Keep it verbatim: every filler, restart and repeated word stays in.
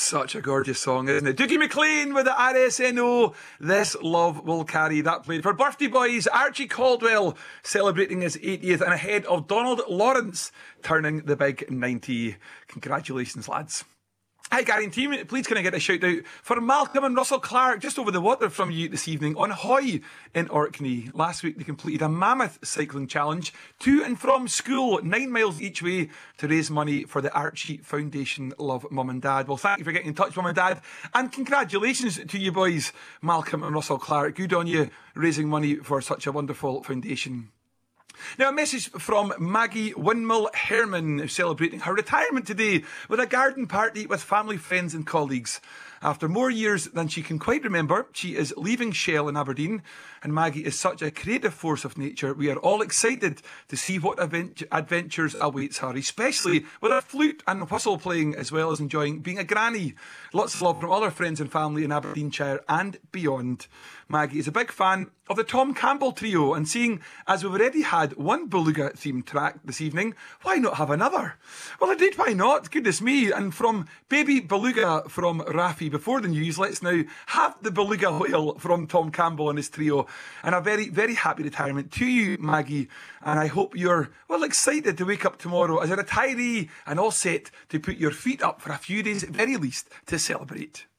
Such a gorgeous song, isn't it? Doogie McLean with the R S N O. This Love Will Carry. That played for birthday boys. Archie Caldwell celebrating his eightieth and ahead of Donald Lawrence turning the big ninety. Congratulations, lads. Hi Gary and team, please can I get a shout out for Malcolm and Russell Clark just over the water from you this evening on Hoy in Orkney. Last week they completed a mammoth cycling challenge to and from school, nine miles each way to raise money for the Archie Foundation. Love Mum and Dad. Well, thank you for getting in touch, Mum and Dad, and congratulations to you boys, Malcolm and Russell Clark. Good on you raising money for such a wonderful foundation. Now, a message from Maggie Windmill Herman, celebrating her retirement today with a garden party with family, friends and colleagues. After more years than she can quite remember, she is leaving Shell in Aberdeen, and Maggie is such a creative force of nature. We are all excited to see what advent- adventures awaits her, especially with her flute and whistle playing, as well as enjoying being a granny. Lots of love from all her friends and family in Aberdeenshire and beyond. Maggie is a big fan of the Tom Campbell Trio, and seeing as we've already had one Beluga themed track this evening, why not have another? Well, indeed, why not? Goodness me. And from Baby Beluga from Raffi before the news, let's now have the Beluga Whale from Tom Campbell and his trio. And a very, very happy retirement to you, Maggie. And I hope you're, well, excited to wake up tomorrow as a retiree and all set to put your feet up for a few days at very least to celebrate.